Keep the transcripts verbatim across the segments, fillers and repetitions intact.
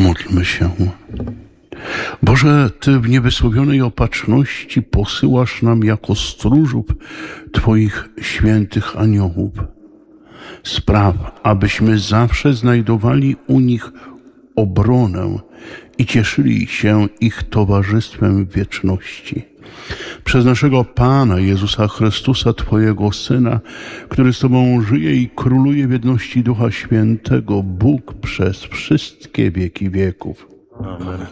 Módlmy się. Boże, Ty w niewysłowionej opatrzności posyłasz nam jako stróżów Twoich świętych aniołów. Spraw, abyśmy zawsze znajdowali u nich obronę i cieszyli się ich towarzystwem w wieczności. Przez naszego Pana Jezusa Chrystusa, Twojego Syna, który z Tobą żyje i króluje w jedności Ducha Świętego, Bóg przez wszystkie wieki wieków. Amen.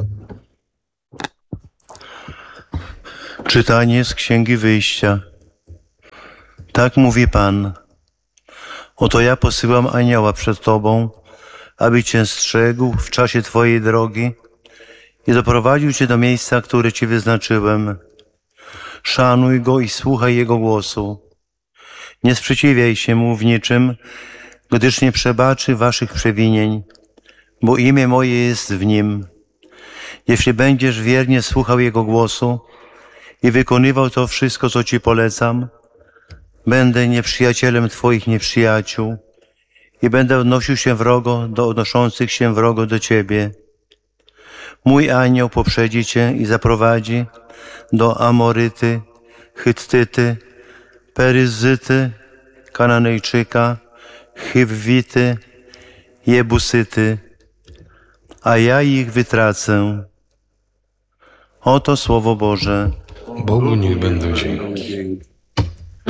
Czytanie z Księgi Wyjścia. Tak mówi Pan. Oto ja posyłam anioła przed Tobą, aby Cię strzegł w czasie Twojej drogi i doprowadził Cię do miejsca, które Ci wyznaczyłem. Szanuj Go i słuchaj Jego głosu. Nie sprzeciwiaj się Mu w niczym, gdyż nie przebaczy Waszych przewinień, bo imię moje jest w Nim. Jeśli będziesz wiernie słuchał Jego głosu i wykonywał to wszystko, co Ci polecam, będę nieprzyjacielem Twoich nieprzyjaciół i będę odnosił się wrogo do odnoszących się wrogo do Ciebie. Mój anioł poprzedzi Cię i zaprowadzi do Amoryty, Hyttyty, Peryzyty, Kananejczyka, Chiwwity, Jebusyty, a ja ich wytracę. Oto Słowo Boże. Bogu niech będą dzięki.